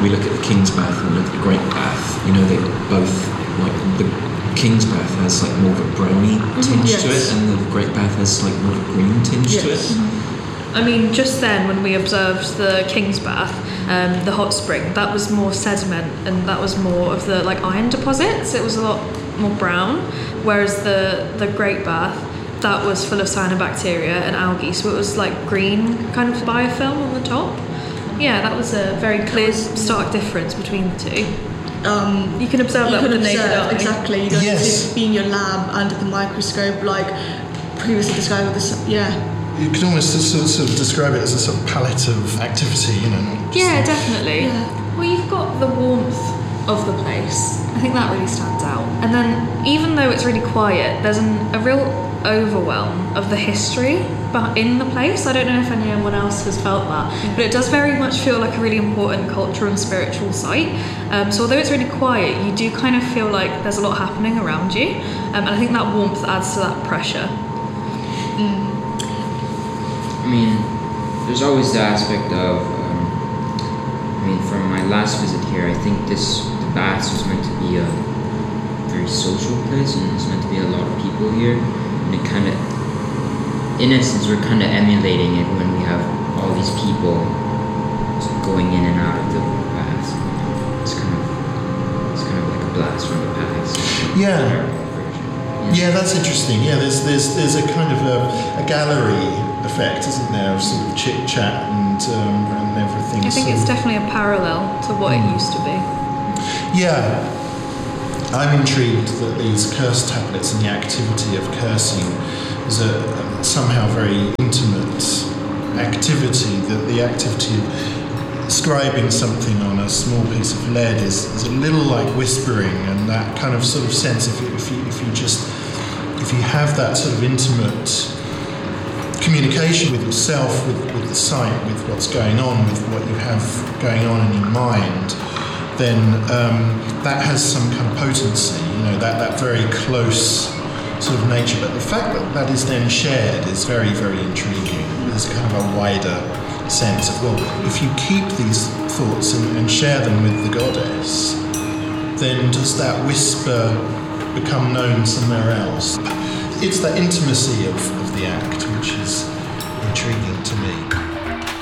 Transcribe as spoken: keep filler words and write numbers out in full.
we look at the King's Bath and we look at the Great Bath, you know, they both, like, the King's Bath has like more of a browny tinge yes. to it, and the Great Bath has like more of a green tinge yes. to it. I mean, just then when we observed the King's Bath, um, the hot spring, that was more sediment, and that was more of the like iron deposits. It was a lot more brown, whereas the the Great Bath, that was full of cyanobacteria and algae, so it was like green kind of biofilm on the top. Yeah, that was a very clear, stark difference between the two. Um, you can observe you that can with the naked observe, eye. Exactly. You don't Yes. need to be in your lab under the microscope, like previously described with this. Yeah. You could almost sort of, sort of describe it as a sort of palette of activity, you know. Not just Yeah, definitely. Yeah. Well, you've got the warmth of the place. I think that really stands out. And then, even though it's really quiet, there's an, a real overwhelm of the history but in the place. I don't know if anyone else has felt that, but it does very much feel like a really important cultural and spiritual site. Um, so although it's really quiet, you do kind of feel like there's a lot happening around you, um, and I think that warmth adds to that pressure. Mm. I mean, there's always the aspect of, um, I mean, from my last visit here, I think this, the Baths was meant to be a very social place, and there's meant to be a lot of people here, and it kind of, in essence, we're kind of emulating it when we have all these people going in and out of the Baths. It's kind of, it's kind of like a blast from the past. Yeah. Yeah. Yeah, that's interesting. Yeah, there's there's there's a kind of a, a gallery effect, isn't there, of sort of chit chat and um, and everything. I think so, it's definitely a parallel to what Mm. it used to be. Yeah, I'm intrigued that these curse tablets and the activity of cursing is a, a somehow very intimate activity. That the activity of scribing something on a small piece of lead is, is a little like whispering, and that kind of sort of sense. If you, if you if you just if you have that sort of intimate communication with yourself, with, with the site, with what's going on, with what you have going on in your mind, then um, that has some kind of potency, you know, that, that very close sort of nature. But the fact that that is then shared is very, very intriguing. There's kind of a wider sense of, well, if you keep these thoughts and, and share them with the goddess, then does that whisper become known somewhere else? It's that intimacy of, of the act which is intriguing to me.